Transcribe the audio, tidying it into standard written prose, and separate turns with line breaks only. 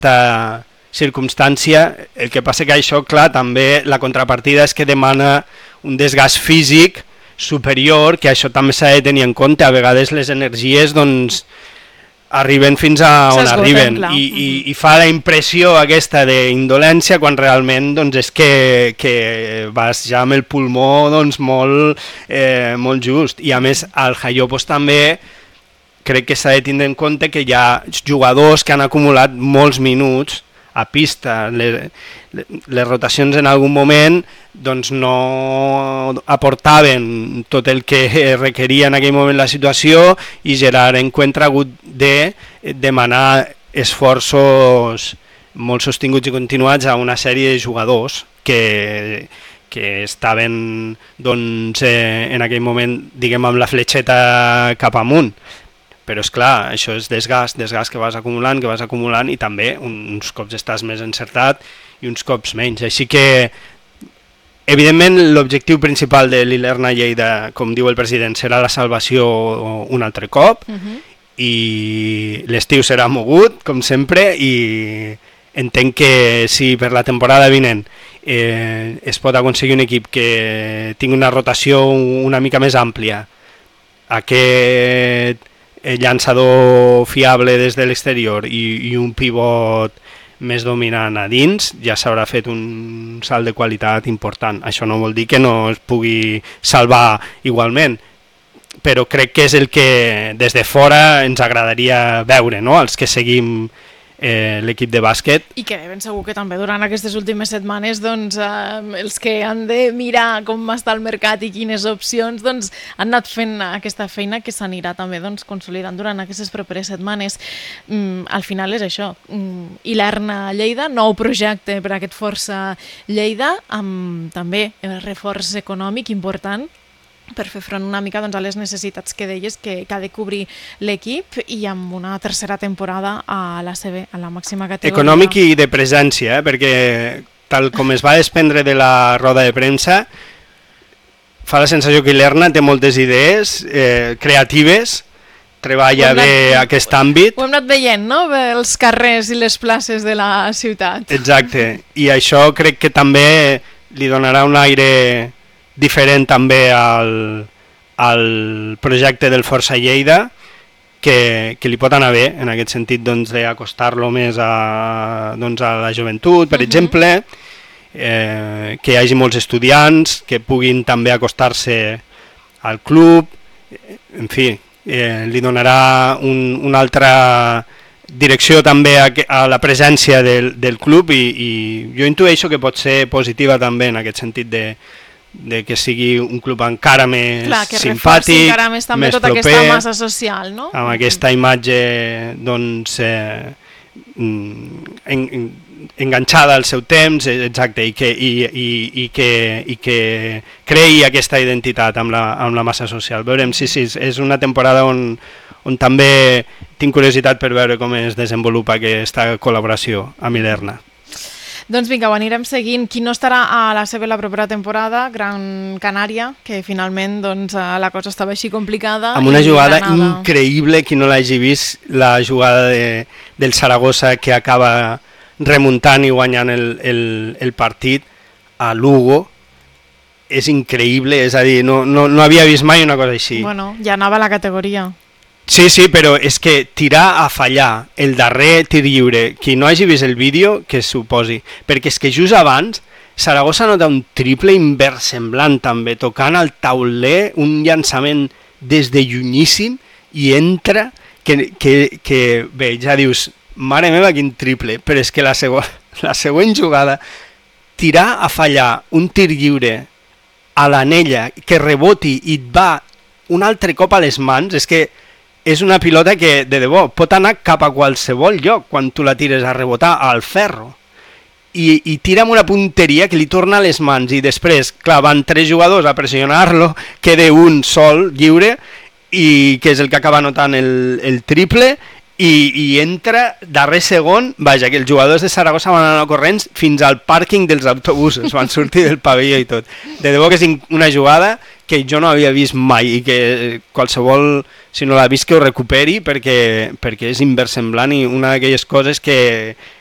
circumstància. El que passa que això, clar, també la contrapartida és que demana un desgast físic superior, que això també s'ha de tenir en compte. A vegades les energies doncs arriben fins a on arriben i fa la impressió aquesta d'indolència quan realment doncs, és que vas ja amb el pulmó doncs, molt just. I a més al Jaiopos també crec que s'ha de tindre en compte que hi ha jugadors que han acumulat molts minuts a pista. Les rotacions en algun moment doncs, no aportaven tot el que requeria en aquell moment la situació i Gerard Encuentra ha hagut de demanar esforços molt sostinguts i continuats a una sèrie de jugadors que estaven doncs, en aquell moment diguem amb la fletxeta cap amunt. Però és clar, això és desgast que vas acumulant i també uns cops estàs més encertat i uns cops menys. Així que, evidentment, l'objectiu principal de l'Ilerna Lleida, com diu el president, serà la salvació un altre cop i l'estiu serà mogut, com sempre, i entenc que si per la temporada vinent es pot aconseguir un equip que tingui una rotació una mica més àmplia, aquest llançador fiable des de l'exterior i un pivot més dominant a dins, ja s'haurà fet un salt de qualitat important. Això no vol dir que no es pugui salvar igualment, però crec que és el que des de fora ens agradaria veure, no? Els que seguim l'equip de bàsquet.
I que ben segur que també durant aquestes últimes setmanes doncs, els que han de mirar com està el mercat i quines opcions doncs, han anat fent aquesta feina que s'anirà també doncs, consolidant durant aquestes properes setmanes. Al final és això. Ilerna Lleida, nou projecte per a aquest Força Lleida, amb també el reforç econòmic important per fer front una mica doncs, a les necessitats que deies que ha de cobrir l'equip i amb una tercera temporada a l'ACB, a la màxima categoria.
Econòmic i de presència, perquè tal com es va desprendre de la roda de premsa, fa la sensació que Ilerna té moltes idees creatives, treballa bé aquest àmbit.
Ho hem anat veient, no?, els carrers i les places de la ciutat.
Exacte, i això crec que també li donarà un aire diferent també al projecte del Força Lleida, que li pot anar bé en aquest sentit doncs, d'acostar-lo més a la joventut, per exemple, que hi hagi molts estudiants que puguin també acostar-se al club, en fi, li donarà una altra direcció també a la presència del club i jo intueixo que pot ser positiva també en aquest sentit de que sigui un club encara més simpàtic,
encara més també
més
tota
proper,
aquesta massa social, no?
Amb aquesta imatge doncs, enganxada al seu temps, exacte, i que creï aquesta identitat amb la massa social. Veurem, sí, és una temporada on també tinc curiositat per veure com es desenvolupa aquesta col·laboració amb Ilerna.
Doncs vinga, ho anirem seguint. Qui no estarà a la CB la propera temporada? Gran Canària, que finalment doncs, la cosa estava així complicada.
Amb una jugada increïble, qui no l'hagi vist, la jugada del Saragossa que acaba remuntant i guanyant el partit a Lugo. És increïble, és a dir, no havia vist mai una cosa així.
Bueno, ja anava a la categoria.
Sí, però és que tirar a fallar el darrer tir lliure, qui no hagi vist el vídeo, que s'ho posi, perquè és que just abans Saragossa nota un triple inversemblant també, tocant al tauler un llançament des de llunyíssim i entra, que bé, ja dius, mare meva quin triple, però és que la següent jugada, tirar a fallar un tir lliure a l'anella, que reboti i et va un altre cop a les mans, és que és una pilota que, de debò, pot anar cap a qualsevol lloc quan tu la tires a rebotar al ferro. I tira amb una punteria que li torna a les mans i després, clar, van 3 jugadors a pressionar-lo, queda un sol lliure i que és el que acaba anotant el triple i entra darrer segon, vaja, que els jugadors de Saragossa van anar corrents fins al pàrquing dels autobusos, van sortir del pavelló i tot. De debò que és una jugada que jo no havia vist mai i que qualsevol, si no l'ha vist, que ho recuperi perquè és inversemblant i una d'aquelles coses que